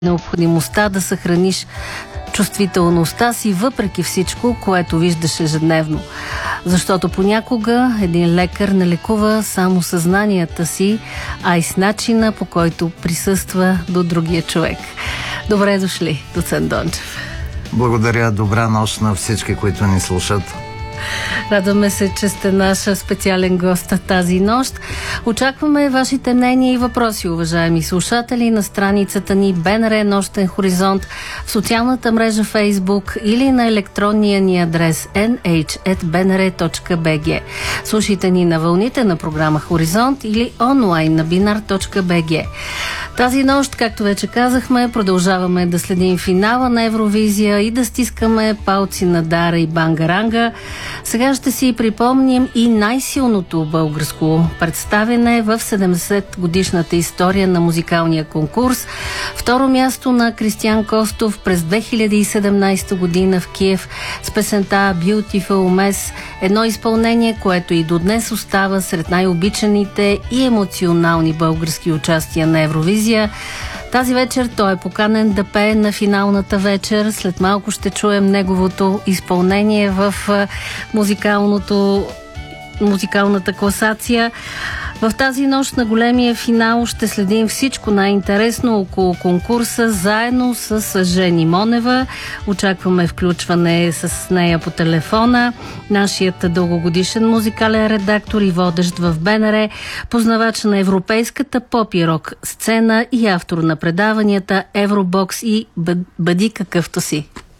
необходимостта да съхраниш чувствителността си въпреки всичко, което виждаш ежедневно. Защото понякога един лекар не лекува само съзнанията си, а и с начина, по който присъства до другия човек. Добре дошли, доцент Дончев. Благодаря, добра нощ на всички, които ни слушат. Радваме се, че сте наш специален гост тази нощ. Очакваме вашите мнения и въпроси, уважаеми слушатели, на страницата ни БНР Нощен хоризонт, в социалната мрежа Facebook или на електронния ни адрес nh@bnr.bg. Слушайте ни на вълните на програма Хоризонт или онлайн на binar.bg. Тази нощ, както вече казахме, продължаваме да следим финала на Евровизия и да стискаме палци на Дара и Бангаранга. Сега ще си припомним и най-силното българско представяне в 70-годишната история на музикалния конкурс. Второ място на Кристиян Костов през 2017 година в Киев с песента Beautiful Mess. Едно изпълнение, което и до днес остава сред най-обичаните и емоционални български участия на Евровизия. Тази вечер той е поканен да пее на финалната вечер. След малко ще чуем неговото изпълнение в музикалната класация. В тази нощ на големия финал ще следим всичко най-интересно около конкурса, заедно с Жени Монева. Очакваме включване с нея по телефона. Нашият дългогодишен музикален редактор и водещ в БНР, познавач на европейската поп и рок сцена и автор на предаванията Евробокс и Бъди какъвто си.